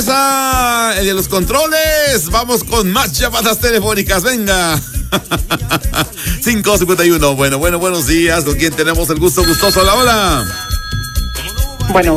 Fresa, el de los controles. Vamos con más llamadas telefónicas, venga. 551, buenos días. ¿Con quién tenemos el gusto? Gustoso, hola. Bueno.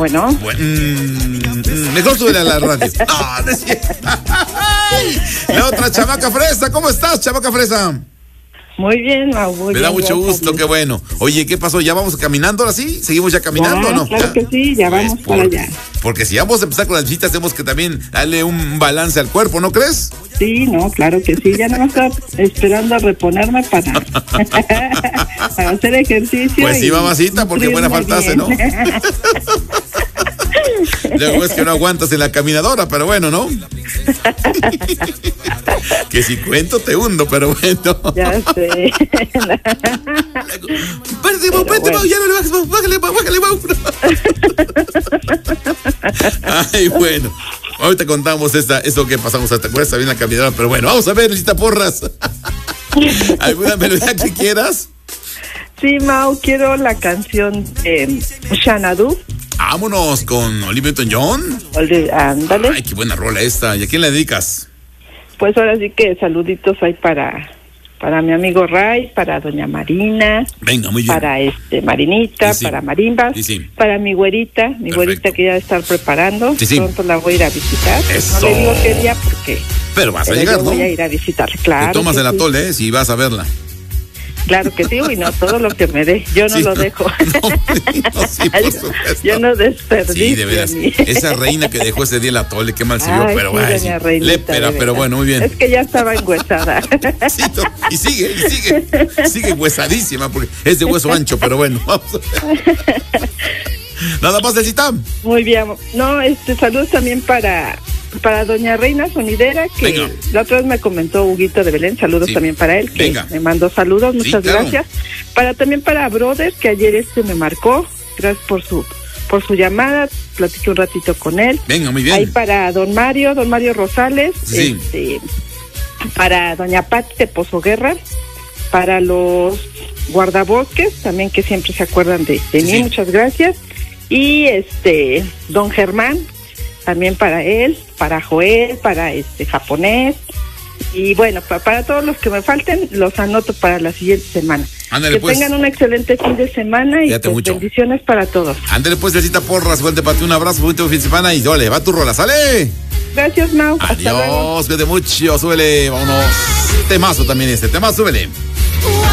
Mejor súbele a la radio. No es cierto. La otra chamaca Fresa, ¿cómo estás, chamaca Fresa? Muy bien, Mau. Me da mucho gusto, qué bueno. Oye, ¿qué pasó? ¿Ya vamos caminando ahora sí? ¿Seguimos ya caminando o no? Claro que sí, ya vamos para allá. Porque si vamos a empezar con las visitas, tenemos que también darle un balance al cuerpo, ¿no crees? Sí, no, claro que sí. Ya no me estaba esperando a reponerme para hacer ejercicio. Pues sí, mamacita, porque buena faltase, ¿no? Luego es que no aguantas en la caminadora, pero bueno, ¿no? Que si cuento te hundo, pero bueno. Ya sé. Espérate, bueno. Ya no le bájale, Ay, bueno. Ahorita contamos eso que pasamos hasta cuesta bien la caminadora, pero bueno, vamos a ver, Lista Porras. ¿Alguna melodía que quieras? Sí, Mau, quiero la canción de Xanadu. Vámonos con Olivia Newton-John. Ándale. Ay, qué buena rola esta. ¿Y a quién la dedicas? Pues ahora sí que saluditos hay para mi amigo Ray, para doña Marina. Venga, muy bien. Para Marinita, sí. Para Marimbas, sí. Para mi güerita, güerita que ya va a estar preparando. Sí. Pronto la voy a ir a visitar. Eso. No le digo qué día porque... Pero vas a llegar, ¿no? Voy a ir a visitarla, claro. Te tomas el atole, si vas a verla. Claro que sí, y no, todo lo que me dé, yo no lo dejo. No, sí, por supuesto. Yo no desperdicio. Sí, de veras. Esa reina que dejó ese día el atole, qué mal se vio, pero sí, lépera, pero bueno, muy bien. Es que ya estaba enhuesada. Sí, y sigue huesadísima, porque es de hueso ancho, pero bueno, vamos a ver. Nada más, Delcita. Muy bien. No, saludos también para doña Reina Sonidera, que Venga. La otra vez me comentó Huguito de Belén, saludos también para él, que Venga. Me mandó saludos, muchas gracias. También para Brother, que ayer me marcó, gracias por su llamada, platiqué un ratito con él. Venga, muy bien. Ahí para don Mario Rosales, sí. Para doña Pati de Pozoguerra, para los guardabosques, también que siempre se acuerdan de mí, muchas gracias. Y don Germán, también para él, para Joel, para japonés, y bueno, para todos los que me falten, los anoto para la siguiente semana. Ándale, que tengan un excelente fin de semana y bendiciones para todos. Ándale pues, Delcita Porras, suelte para ti, un abrazo, buen fin de semana y dale, va tu rola, ¿sale? Gracias, Mau. Adiós, cuídate mucho, súbele, vámonos. Temazo también temazo, súbele.